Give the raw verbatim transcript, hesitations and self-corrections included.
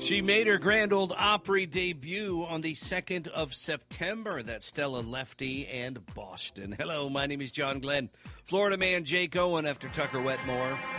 She made her Grand Ole Opry debut on the second of September. That's Stella Lefty and Boston. Hello, my name is John Glenn. Florida man Jake Owen after Tucker Wetmore.